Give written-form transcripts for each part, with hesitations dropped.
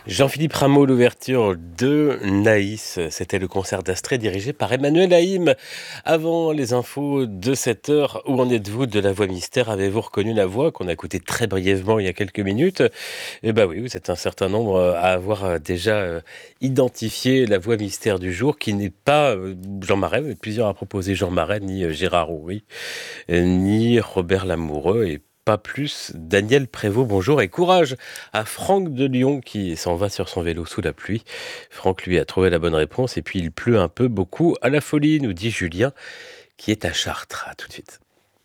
Jean-Philippe Rameau, l'ouverture de Naïs. C'était le concert d'Astrée dirigé par Emmanuel Haïm. Avant les infos de 7 heures, où en êtes-vous de la voix mystère? Avez-vous reconnu la voix qu'on a écoutée très brièvement il y a quelques minutes? Eh bien oui, vous êtes un certain nombre à avoir déjà identifié la voix mystère du jour, qui n'est pas Jean Marais. Plusieurs à proposer Jean Marais, ni Gérard Houry, ni Robert Lamoureux, et pas plus Daniel Prévost. Bonjour et courage à Franck de Lyon qui s'en va sur son vélo sous la pluie. Franck, lui, a trouvé la bonne réponse et puis il pleut un peu beaucoup à la folie, nous dit Julien qui est à Chartres. À tout de suite.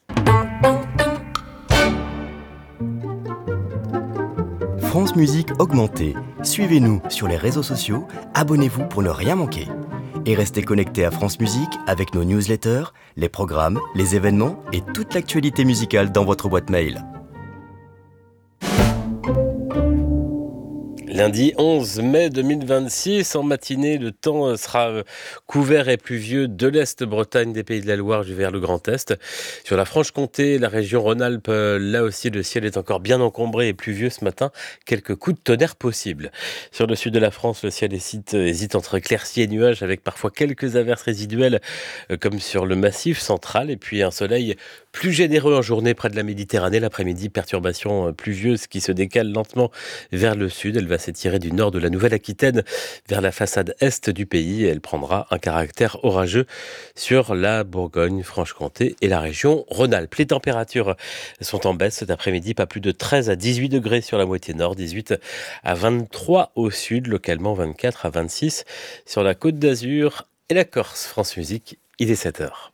France Musique augmentée. Suivez-nous sur les réseaux sociaux, abonnez-vous pour ne rien manquer. Et restez connectés à France Musique avec nos newsletters, les programmes, les événements et toute l'actualité musicale dans votre boîte mail. Lundi 11 mai 2026, en matinée, le temps sera couvert et pluvieux de l'Est Bretagne, des Pays de la Loire vers le Grand Est. Sur la Franche-Comté, la région Rhône-Alpes, là aussi le ciel est encore bien encombré et pluvieux ce matin. Quelques coups de tonnerre possibles. Sur le sud de la France, le ciel hésite entre éclaircies et nuages avec parfois quelques averses résiduelles comme sur le massif central. Et puis un soleil plus généreux en journée près de la Méditerranée. L'après-midi, perturbation pluvieuse qui se décale lentement vers le sud. Elle va s'étirer du nord de la Nouvelle-Aquitaine vers la façade est du pays. Elle prendra un caractère orageux sur la Bourgogne-Franche-Comté et la région Rhône-Alpes. Les températures sont en baisse cet après-midi, pas plus de 13 à 18 degrés sur la moitié nord, 18 à 23 au sud, localement 24 à 26 sur la Côte d'Azur et la Corse. France Musique, il est 7 heures.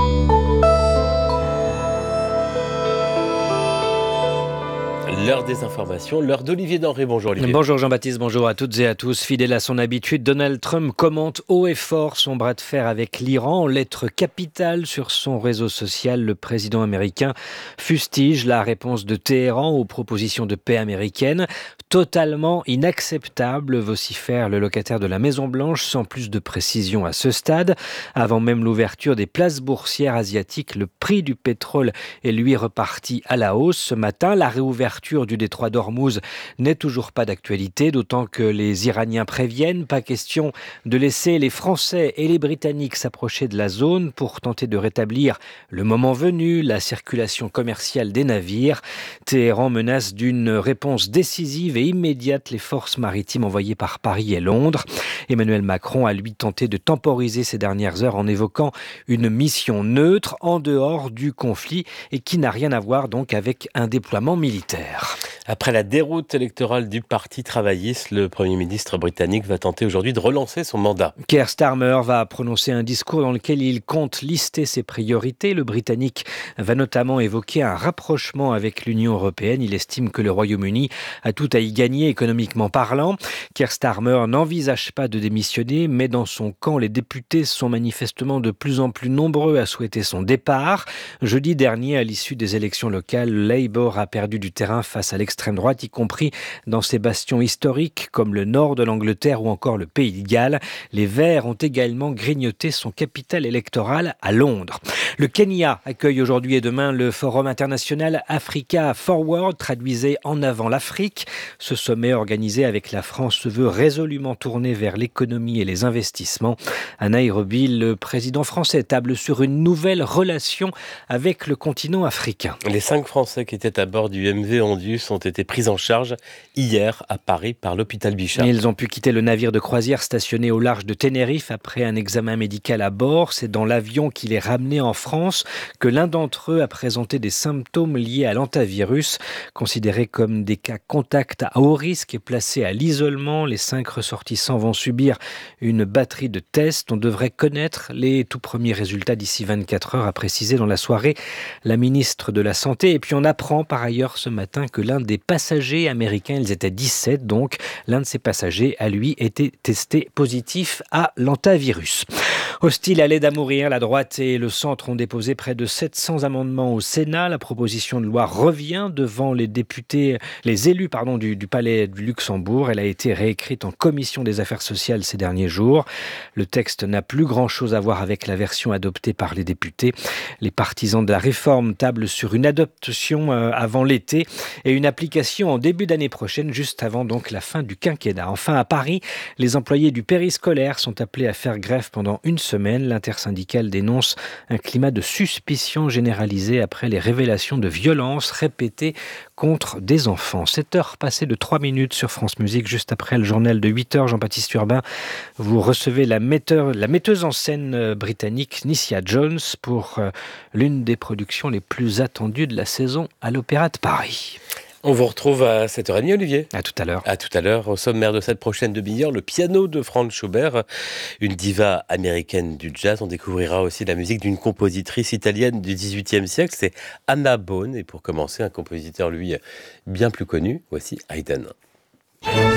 L'heure des informations, l'heure d'Olivier Denré. Bonjour Olivier. Bonjour Jean-Baptiste, bonjour à toutes et à tous. Fidèle à son habitude, Donald Trump commente haut et fort son bras de fer avec l'Iran. En lettres capitales sur son réseau social, le président américain fustige la réponse de Téhéran aux propositions de paix américaines. Totalement inacceptable, vocifère le locataire de la Maison-Blanche, sans plus de précision à ce stade. Avant même l'ouverture des places boursières asiatiques, le prix du pétrole est lui reparti à la hausse. Ce matin, la réouverture du détroit d'Ormuz n'est toujours pas d'actualité, d'autant que les Iraniens préviennent, pas question de laisser les Français et les Britanniques s'approcher de la zone pour tenter de rétablir, le moment venu, la circulation commerciale des navires. Téhéran menace d'une réponse décisive et immédiate les forces maritimes envoyées par Paris et Londres. Emmanuel Macron a lui tenté de temporiser ces dernières heures en évoquant une mission neutre en dehors du conflit et qui n'a rien à voir donc avec un déploiement militaire. Après la déroute électorale du Parti travailliste, le Premier ministre britannique va tenter aujourd'hui de relancer son mandat. Keir Starmer va prononcer un discours dans lequel il compte lister ses priorités. Le Britannique va notamment évoquer un rapprochement avec l'Union européenne. Il estime que le Royaume-Uni a tout à y gagner économiquement parlant. Keir Starmer n'envisage pas de démissionner, mais dans son camp, les députés sont manifestement de plus en plus nombreux à souhaiter son départ. Jeudi dernier, à l'issue des élections locales, le Labour a perdu du terrain face à l'extrême droite, y compris dans ses bastions historiques comme le nord de l'Angleterre ou encore le Pays de Galles. Les Verts ont également grignoté son capital électoral à Londres. Le Kenya accueille aujourd'hui et demain le Forum international Africa Forward, traduisait En avant l'Afrique. Ce sommet organisé avec la France se veut résolument tourné vers l'économie et les investissements. À Nairobi, le président français table sur une nouvelle relation avec le continent africain. Les 5 Français qui étaient à bord du MV Ondius ont été pris en charge hier à Paris par l'hôpital Bichat. Ils ont pu quitter le navire de croisière stationné au large de Tenerife après un examen médical à bord. C'est dans l'avion qui les ramenait en France que l'un d'entre eux a présenté des symptômes liés à l'hantavirus. Considérés comme des cas contacts à haut risque et placés à l'isolement, les 5 ressortissants vont subir une batterie de tests. On devrait connaître les tout premiers résultats d'ici 24 heures, a précisé dans la soirée la ministre de la Santé. Et puis on apprend par ailleurs ce matin que l'un des passagers américains, ils étaient 17 donc, l'un de ces passagers a lui été testé positif à l'hantavirus. Hostile à l'aide à mourir, la droite et le centre ont déposé près de 700 amendements au Sénat. La proposition de loi revient devant les élus du Palais du Luxembourg. Elle a été réécrite en commission des affaires sociales ces derniers jours. Le texte n'a plus grand-chose à voir avec la version adoptée par les députés. Les partisans de la réforme tablent sur une adoption avant l'été et une application d'application en début d'année prochaine, juste avant donc la fin du quinquennat. Enfin, à Paris, les employés du périscolaire sont appelés à faire grève pendant une semaine. L'intersyndicale dénonce un climat de suspicion généralisé après les révélations de violences répétées contre des enfants. 7h passées de 3 minutes sur France Musique, juste après le journal de 8h. Jean-Baptiste Urbain, vous recevez la metteuse en scène britannique Nicia Jones pour l'une des productions les plus attendues de la saison à l'Opéra de Paris. On vous retrouve à 7h30, Olivier. À tout à l'heure. À tout à l'heure. Au sommaire de cette prochaine demi-heure, le piano de Franz Schubert, une diva américaine du jazz. On découvrira aussi la musique d'une compositrice italienne du XVIIIe siècle, c'est Anna Bone. Et pour commencer, un compositeur, lui, bien plus connu, voici Haydn.